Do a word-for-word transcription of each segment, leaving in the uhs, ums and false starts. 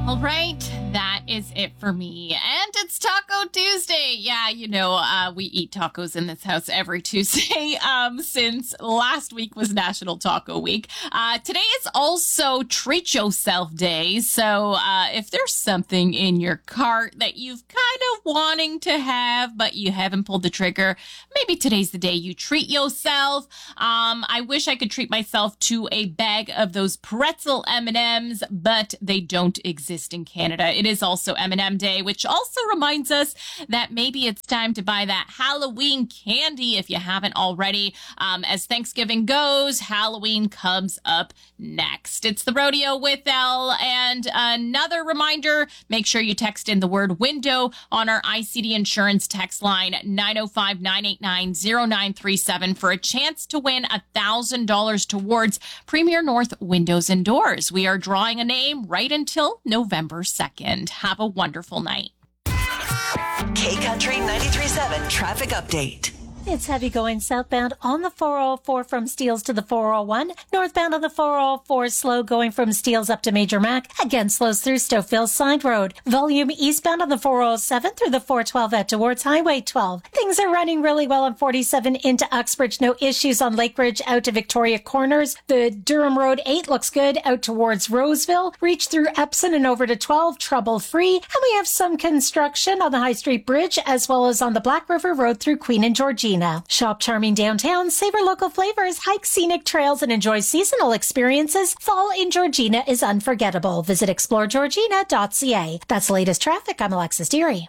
All right, that is it for me. And it's Taco Tuesday. Yeah, you know, uh, we eat tacos in this house every Tuesday um, since last week was National Taco Week. Uh, today is also Treat Yourself Day. So uh, if there's something in your cart that you've kind of wanting to have, but you haven't pulled the trigger, maybe today's the day you treat yourself. Um, I wish I could treat myself to a bag of those pretzel M and M's, but they don't exist in Canada. It is also M and M Day, which also reminds us that maybe it's time to buy that Halloween candy if you haven't already. Um, as Thanksgiving goes, Halloween comes up next. It's the Rodeo with Elle, and another reminder, make sure you text in the word window on our I C D Insurance text line nine oh five, nine eight nine, oh nine three seven for a chance to win one thousand dollars towards Premier North Windows and Doors. We are drawing a name right until November second. Have a wonderful night. K-Country ninety-three point seven traffic update. It's heavy going southbound on the four oh four from Steeles to the four oh one. Northbound on the four oh four, slow going from Steeles up to Major Mac. Again, slows through Stouffville Side Road. Volume eastbound on the four oh seven through the four twelve out towards Highway twelve. Things are running really well on forty-seven into Uxbridge. No issues on Lake Ridge out to Victoria Corners. The Durham Road eight looks good out towards Roseville. Reach through Epsom and over to twelve, trouble-free. And we have some construction on the High Street Bridge as well as on the Black River Road through Queen and Georgina. Shop charming downtown, savor local flavors, hike scenic trails, and enjoy seasonal experiences. Fall in Georgina is unforgettable. Visit explore georgina dot c a. That's the latest traffic. I'm Alexis Deary.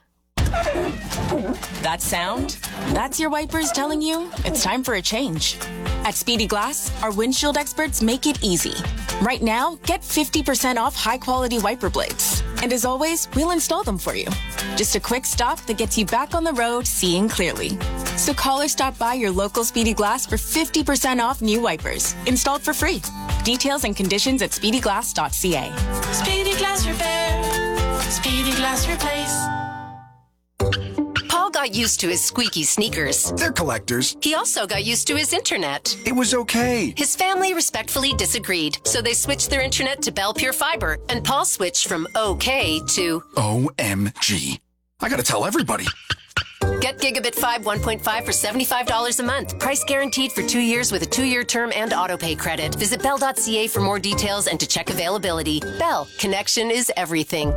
That sound? That's your wipers telling you it's time for a change. At Speedy Glass, our windshield experts make it easy. Right now, get fifty percent off high-quality wiper blades. And as always, we'll install them for you. Just a quick stop that gets you back on the road seeing clearly. So call or stop by your local Speedy Glass for fifty percent off new wipers, installed for free. Details and conditions at speedy glass dot c a. Speedy Glass Repair. Speedy Glass Replace. Paul got used to his squeaky sneakers. They're collectors. He also got used to his internet. It was okay. His family respectfully disagreed, so they switched their internet to Bell Pure Fiber, and Paul switched from okay to O M G. I gotta tell everybody. Get Gigabit five one point five for seventy-five dollars a month. Price guaranteed for two years with a two-year term and autopay credit. Visit bell dot c a for more details and to check availability. Bell, connection is everything.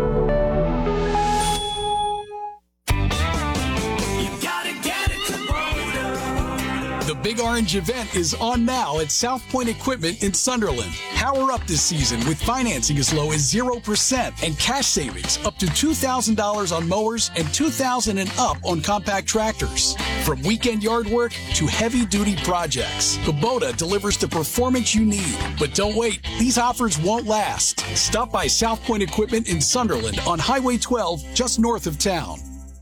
The Big Orange event is on now at South Point Equipment in Sunderland. Power up this season with financing as low as zero percent and cash savings up to two thousand dollars on mowers and two thousand dollars and up on compact tractors. From weekend yard work to heavy-duty projects, Kubota delivers the performance you need. But don't wait. These offers won't last. Stop by South Point Equipment in Sunderland on Highway twelve, just north of town.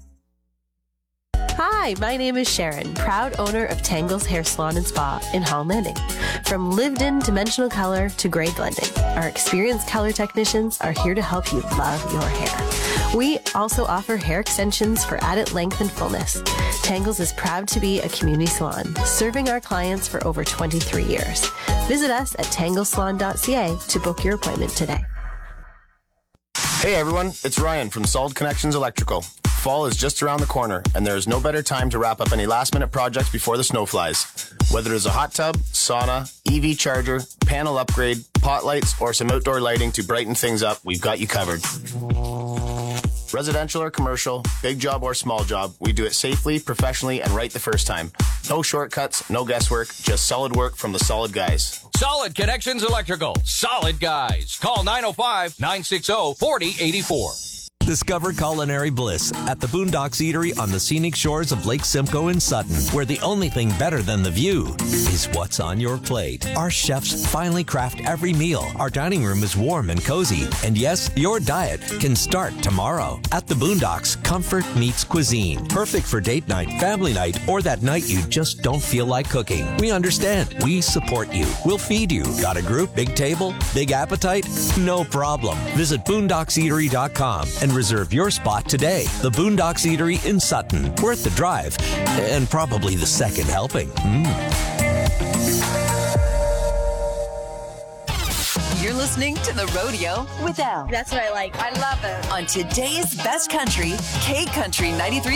Hi, my name is Sharon, proud owner of Tangles Hair Salon and Spa in Holland Landing. From lived-in dimensional color to gray blending, our experienced color technicians are here to help you love your hair. We also offer hair extensions for added length and fullness. Tangles is proud to be a community salon, serving our clients for over twenty-three years. Visit us at tangles salon dot c a to book your appointment today. Hey everyone, it's Ryan from Solid Connections Electrical. Fall is just around the corner, and there is no better time to wrap up any last-minute projects before the snow flies. Whether it's a hot tub, sauna, E V charger, panel upgrade, pot lights, or some outdoor lighting to brighten things up, we've got you covered. Residential or commercial, big job or small job, we do it safely, professionally, and right the first time. No shortcuts, no guesswork, just solid work from the solid guys. Solid Connections Electrical. Solid guys. Call nine oh five, nine six oh, four oh eight four. Discover culinary bliss at the Boondocks Eatery on the scenic shores of Lake Simcoe in Sutton, where the only thing better than the view is what's on your plate. Our chefs finely craft every meal. Our dining room is warm and cozy. And yes, your diet can start tomorrow. At the Boondocks, comfort meets cuisine. Perfect for date night, family night, or that night you just don't feel like cooking. We understand. We support you. We'll feed you. Got a group, big table, big appetite? No problem. Visit boondocks eatery dot com and reserve your spot today. The Boondocks Eatery in Sutton. Worth the drive. And probably the second helping. Mm. You're listening listening to The Rodeo with Elle. That's what I like. I love it. On today's best country, K Country ninety-three.